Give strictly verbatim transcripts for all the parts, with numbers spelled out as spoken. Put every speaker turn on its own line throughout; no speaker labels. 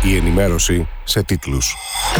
Η ενημέρωση σε τίτλους.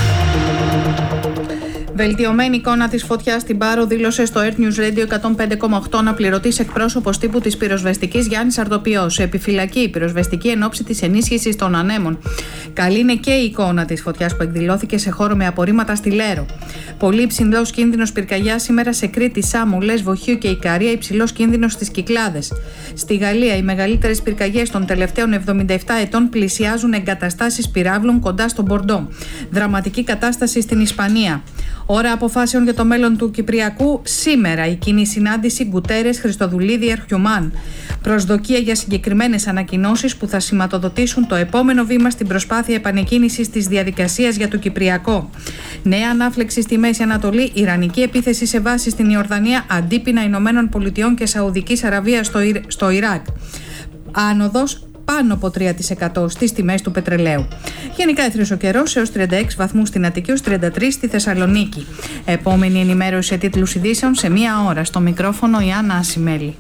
Βελτιωμένη εικόνα της φωτιάς στην Πάρο, δήλωσε στο Earth News Radio εκατόν πέντε κόμμα οκτώ αναπληρωτής εκπρόσωπος τύπου της πυροσβεστικής Γιάννης Αρτοπιός. Σε επιφυλακή η πυροσβεστική εν ώψη της ενίσχυσης των ανέμων. Καλή είναι και η εικόνα της φωτιάς που εκδηλώθηκε σε χώρο με απορρίμματα στη Λέρο. Πολύ υψηλός κίνδυνος πυρκαγιάς σήμερα σε Κρήτη, Σάμο, Λες, Βοχείο και Ικαρία, υψηλός κίνδυνος στις Κυκλάδες. Στη Γαλλία, οι μεγαλύτερες πυρκαγιές των τελευταίων εβδομήντα επτά ετών πλησιάζουν εγκαταστάσεις πυράβλων κοντά στον Μπορντό. Δραματική κατάσταση στην Ισπανία. Ώρα αποφάσεων για το μέλλον του Κυπριακού. Σήμερα η κοινή συνάντηση Γκουτέρες, Χριστοδουλίδη, Αρχιουμάν. Προσδοκία για συγκεκριμένες ανακοινώσεις που θα σηματοδοτήσουν το επόμενο βήμα στην προσπάθεια επανεκκίνησης της διαδικασίας για το Κυπριακό. Νέα ανάφλεξη στη Μέση Ανατολή, ιρανική επίθεση σε βάση στην Ιορδανία, αντίπεινα Ηνωμένων Πολιτειών και Σαουδικής Αραβίας στο, Ιρ... στο Ιράκ. Άνοδος πάνω από τρία τοις εκατό στις τιμές του πετρελαίου. Γενικά έθριος ο καιρός έως τριάντα έξι βαθμούς στην Αττική, έως τριάντα τρεις στη Θεσσαλονίκη. Επόμενη ενημέρωση σε τίτλους ειδήσεων σε μία ώρα. Στο μικρόφωνο η Άννα Ασημέλη.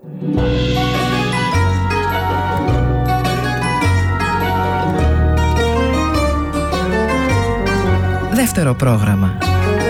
Δεύτερο πρόγραμμα.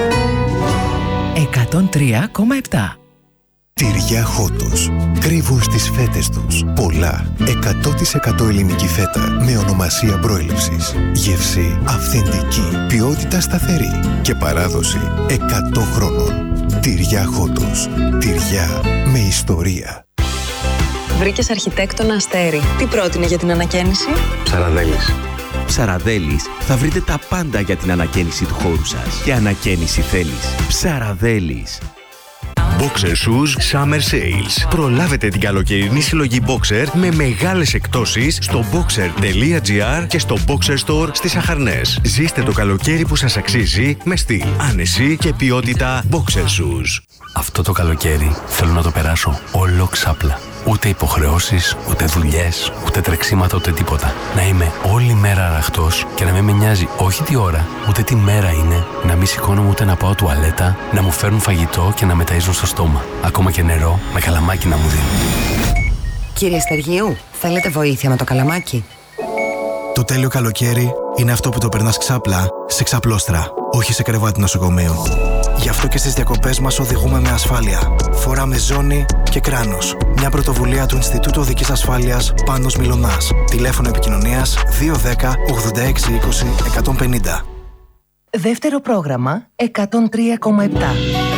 εκατόν τρία κόμμα επτά.
Τυριά Χότος. Κρύβουν στις φέτες τους πολλά. εκατό τοις εκατό ελληνική φέτα με ονομασία προέλευσης. Γεύση αυθεντική. Ποιότητα σταθερή. Και παράδοση εκατό χρόνων. Τυριά Χότος. Τυριά με ιστορία.
Βρήκες αρχιτέκτονα Αστέρι. Τι πρότεινε για την ανακαίνιση?
Ψαραδέλης.
Ψαραδέλης, θα βρείτε τα πάντα για την ανακαίνιση του χώρου σας. Και ανακαίνιση θέλεις. Ψαραδέλης.
Boxer Shoes Summer Sales. Προλάβετε την καλοκαιρινή συλλογή Boxer με μεγάλες εκπτώσεις στο boxer τελεία gr και στο Boxer Store στις Αχαρνές. Ζήστε το καλοκαίρι που σας αξίζει με στυλ, άνεση και ποιότητα Boxer Shoes.
Αυτό το καλοκαίρι θέλω να το περάσω όλο ξάπλα. Ούτε υποχρεώσεις, ούτε δουλειές, ούτε τρεξίματα, ούτε τίποτα. Να είμαι όλη μέρα αραχτός και να μην με νοιάζει όχι τι ώρα, ούτε τι μέρα είναι, να μην σηκώνομαι ούτε να πάω τουαλέτα, να μου φέρνουν φαγητό και να με ταΐζουν στο στόμα. Ακόμα και νερό με καλαμάκι να μου δίνουν.
Κύριε Στεργίου, θέλετε βοήθεια με το καλαμάκι?
Το τέλειο καλοκαίρι είναι αυτό που το περνάς ξάπλα σε ξαπλώστρα, όχι σε κρεβάτι νοσοκομείου. Γι' αυτό και στις διακοπές μας οδηγούμε με ασφάλεια. Φοράμε ζώνη και κράνος. Μια πρωτοβουλία του Ινστιτούτου Οδικής Ασφάλειας Πάνος Μιλωνάς. Τηλέφωνο επικοινωνίας δύο ένα μηδέν ογδόντα έξι είκοσι εκατόν πενήντα.
Δεύτερο πρόγραμμα εκατόν τρία κόμμα επτά.